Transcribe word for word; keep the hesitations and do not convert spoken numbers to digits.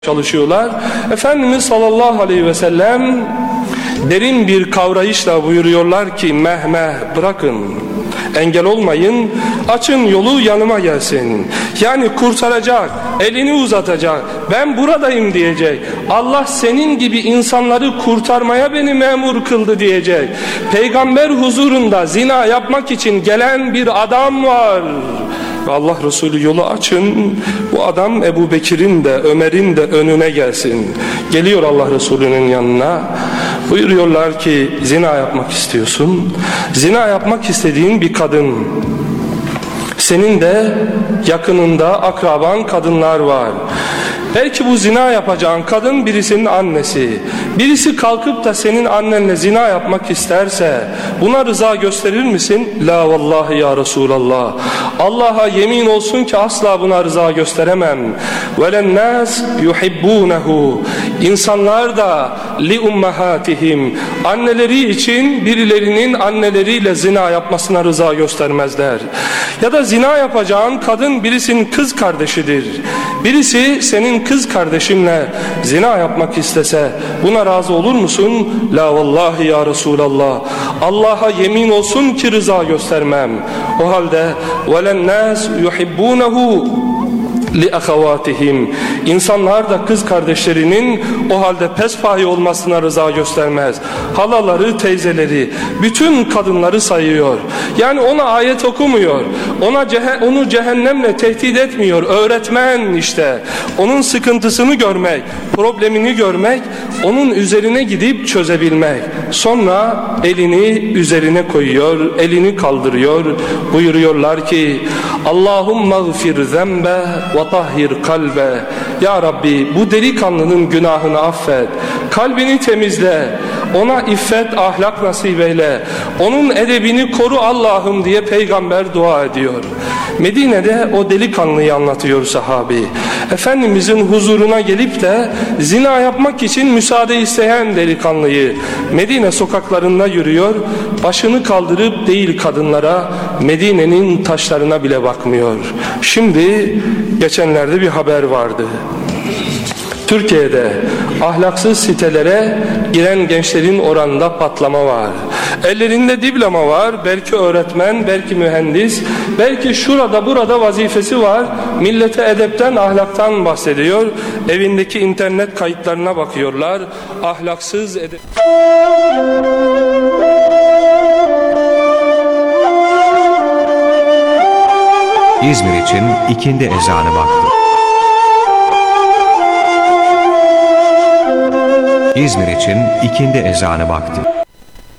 çalışıyorlar. Efendimiz sallallahu aleyhi ve sellem derin bir kavrayışla buyuruyorlar ki mehmeh bırakın, engel olmayın, açın yolu yanıma gelsin. Yani kurtaracak, elini uzatacak, ben buradayım diyecek. Allah senin gibi insanları kurtarmaya beni memur kıldı diyecek. Peygamber huzurunda zina yapmak için gelen bir adam var. Ve Allah Resulü yolu açın, bu adam Ebu Bekir'in de Ömer'in de önüne gelsin. Geliyor Allah Resulü'nün yanına, buyuruyorlar ki zina yapmak istiyorsun, zina yapmak istediğin bir kadın, senin de yakınında akraban kadınlar var. Belki bu zina yapacağın kadın birisinin annesi. Birisi kalkıp da senin annenle zina yapmak isterse buna rıza gösterir misin? La vallahi ya Resulallah. Allah'a yemin olsun ki asla buna rıza gösteremem. Velen nas yuhibbunehu. İnsanlar da li ummahatihim. Anneleri için birilerinin anneleriyle zina yapmasına rıza göstermezler. Ya da zina yapacağın kadın birisinin kız kardeşidir. Birisi senin kız kardeşinle zina yapmak istese buna razı olur musun? La vallahi ya Resulallah. Allah'a yemin olsun ki rıza göstermem. O halde velen nas yuhibbunehu li ahavatihim. İnsanlar da kız kardeşlerinin o halde pespahi olmasına rıza göstermez. Halaları, teyzeleri, bütün kadınları sayıyor. Yani ona ayet okumuyor. Ona ceh onu cehennemle tehdit etmiyor. Öğretmen işte. Onun sıkıntısını görmek, problemini görmek, onun üzerine gidip çözebilmek. Sonra elini üzerine koyuyor, elini kaldırıyor. Buyuruyorlar ki Allahümme gfir zembe ve tahhir kalbe. Ya Rabbi bu delikanlının günahını affet, kalbini temizle, ona iffet ahlak nasip eyle, onun edebini koru Allah'ım diye peygamber dua ediyor. Medine'de o delikanlıyı anlatıyor sahabi. Efendimizin huzuruna gelip de zina yapmak için müsaade isteyen delikanlıyı. Medine sokaklarında yürüyor, başını kaldırıp değil kadınlara, Medine'nin taşlarına bile bakmıyor. Şimdi geçenlerde bir haber vardı. Türkiye'de ahlaksız sitelere giren gençlerin oranında patlama var. Ellerinde diploma var, belki öğretmen, belki mühendis, belki şurada burada vazifesi var. Millete edepten, ahlaktan bahsediyor. Evindeki internet kayıtlarına bakıyorlar. Ahlaksız edep... İzmir için ikindi ezanı vakti. İzmir için ikindi ezanı vakti.